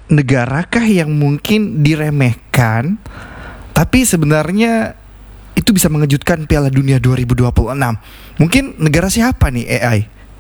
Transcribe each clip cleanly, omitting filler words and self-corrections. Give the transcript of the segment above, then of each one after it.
Negarakah yang mungkin diremehkan, tapi sebenarnya itu bisa mengejutkan Piala Dunia 2026? Mungkin negara siapa nih AI?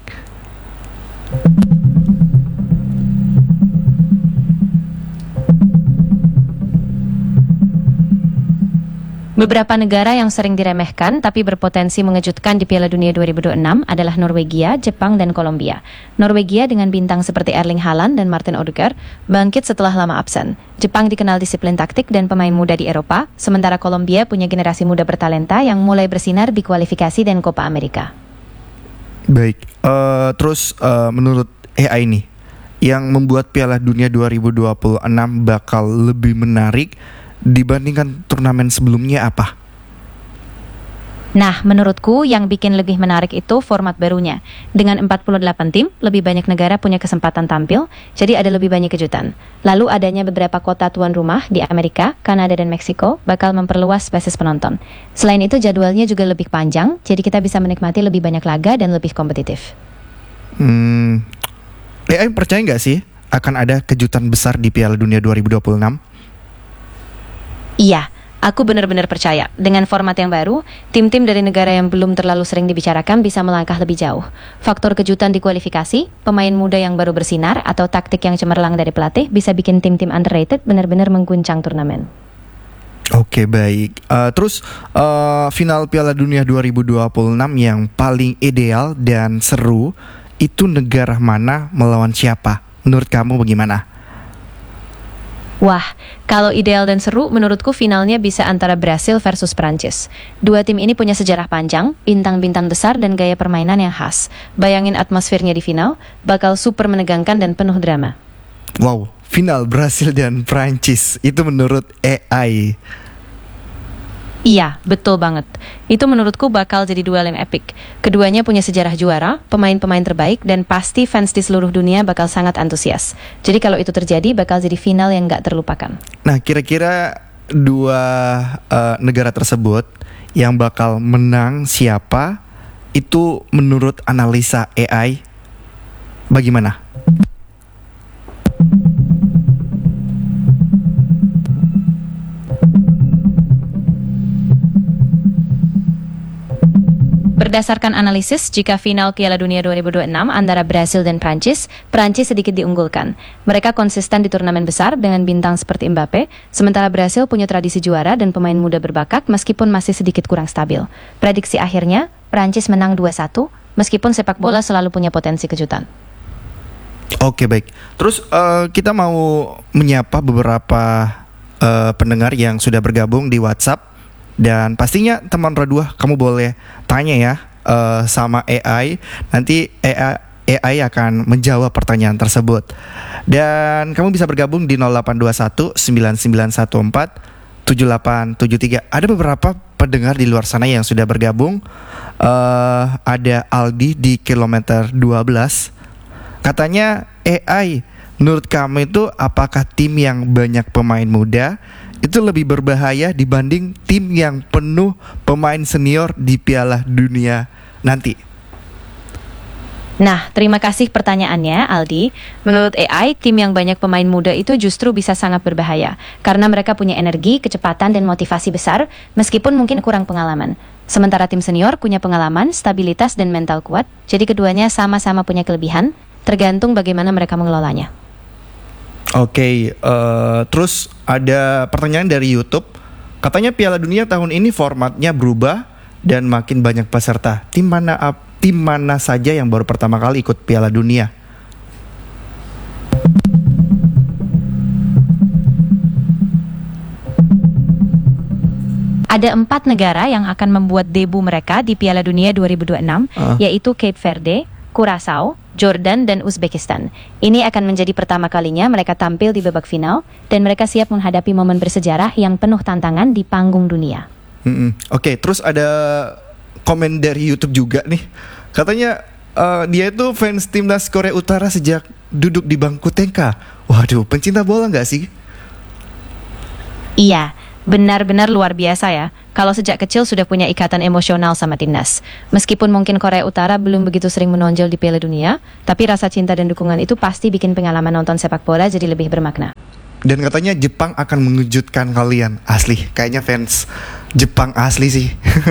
Beberapa negara yang sering diremehkan tapi berpotensi mengejutkan di Piala Dunia 2026 adalah Norwegia, Jepang, dan Kolombia. Norwegia dengan bintang seperti Erling Haaland dan Martin Odegaard bangkit setelah lama absen. Jepang dikenal disiplin taktik dan pemain muda di Eropa, sementara Kolombia punya generasi muda bertalenta yang mulai bersinar di kualifikasi dan Copa America. Baik, terus menurut AI nih, yang membuat Piala Dunia 2026 bakal lebih menarik dibandingkan turnamen sebelumnya apa? Nah, menurutku yang bikin lebih menarik itu format barunya. Dengan 48 tim, lebih banyak negara punya kesempatan tampil, jadi ada lebih banyak kejutan. Lalu adanya beberapa kota tuan rumah di Amerika, Kanada, dan Meksiko bakal memperluas basis penonton. Selain itu jadwalnya juga lebih panjang, jadi kita bisa menikmati lebih banyak laga dan lebih kompetitif. AI percaya nggak sih akan ada kejutan besar di Piala Dunia 2026? Iya, aku benar-benar percaya. Dengan format yang baru, tim-tim dari negara yang belum terlalu sering dibicarakan bisa melangkah lebih jauh. Faktor kejutan di kualifikasi, pemain muda yang baru bersinar, atau taktik yang cemerlang dari pelatih bisa bikin tim-tim underrated benar-benar mengguncang turnamen. Oke, baik. Terus final Piala Dunia 2026 yang paling ideal dan seru itu negara mana melawan siapa? Menurut kamu bagaimana? Wah, kalau ideal dan seru, menurutku finalnya bisa antara Brasil versus Prancis. Dua tim ini punya sejarah panjang, bintang-bintang besar, dan gaya permainan yang khas. Bayangin atmosfernya di final, bakal super menegangkan dan penuh drama. Wow, final Brasil dan Prancis, itu menurut AI. Iya, betul banget. Itu menurutku bakal jadi duel yang epik. Keduanya punya sejarah juara, pemain-pemain terbaik, dan pasti fans di seluruh dunia bakal sangat antusias. Jadi kalau itu terjadi, bakal jadi final yang gak terlupakan. Nah, kira-kira dua negara tersebut yang bakal menang siapa? Itu menurut analisa AI bagaimana? Berdasarkan analisis, jika final Piala Dunia 2026 antara Brasil dan Prancis, Prancis sedikit diunggulkan. Mereka konsisten di turnamen besar dengan bintang seperti Mbappe, sementara Brasil punya tradisi juara dan pemain muda berbakat meskipun masih sedikit kurang stabil. Prediksi akhirnya, Prancis menang 2-1, meskipun sepak bola selalu punya potensi kejutan. Oke, baik. Terus kita mau menyapa beberapa pendengar yang sudah bergabung di WhatsApp. Dan pastinya teman Radua, kamu boleh tanya ya sama AI. Nanti AI akan menjawab pertanyaan tersebut. Dan kamu bisa bergabung di 0821 9914 7873. Ada beberapa pendengar di luar sana yang sudah bergabung. Ada Aldi di kilometer 12. Katanya AI, menurut kamu itu apakah tim yang banyak pemain muda itu lebih berbahaya dibanding tim yang penuh pemain senior di Piala Dunia nanti? Nah, terima kasih pertanyaannya, Aldi. Menurut AI, tim yang banyak pemain muda itu justru bisa sangat berbahaya karena mereka punya energi, kecepatan, dan motivasi besar meskipun mungkin kurang pengalaman. Sementara tim senior punya pengalaman, stabilitas, dan mental kuat, jadi keduanya sama-sama punya kelebihan, tergantung bagaimana mereka mengelolanya. Oke, terus ada pertanyaan dari YouTube. Katanya Piala Dunia tahun ini formatnya berubah dan makin banyak peserta. Tim mana saja yang baru pertama kali ikut Piala Dunia? Ada 4 negara yang akan membuat debu mereka di Piala Dunia 2026, yaitu Cape Verde, Curaçao, Jordan, dan Uzbekistan. Ini akan menjadi pertama kalinya mereka tampil di babak final, dan mereka siap menghadapi momen bersejarah yang penuh tantangan di panggung dunia. Oke, terus ada komen dari YouTube juga nih. Katanya dia itu fans timnas Korea Utara sejak duduk di bangku TK. Waduh, pencinta bola nggak sih? Iya, benar-benar luar biasa ya. Kalau sejak kecil sudah punya ikatan emosional sama timnas. Meskipun mungkin Korea Utara belum begitu sering menonjol di Piala Dunia, tapi rasa cinta dan dukungan itu pasti bikin pengalaman nonton sepak bola jadi lebih bermakna. Dan katanya Jepang akan mengejutkan kalian. Asli, kayaknya fans Jepang asli sih.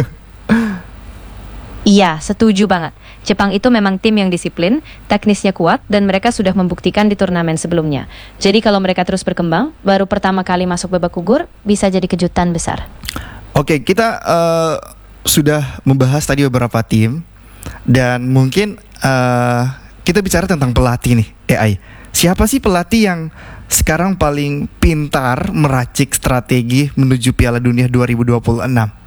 Iya, setuju banget. Jepang itu memang tim yang disiplin, teknisnya kuat, dan mereka sudah membuktikan di turnamen sebelumnya. Jadi kalau mereka terus berkembang, baru pertama kali masuk babak gugur, bisa jadi kejutan besar. Oke, kita sudah membahas tadi beberapa tim. Dan mungkin kita bicara tentang pelatih nih, AI. Siapa sih pelatih yang sekarang paling pintar meracik strategi menuju Piala Dunia 2026?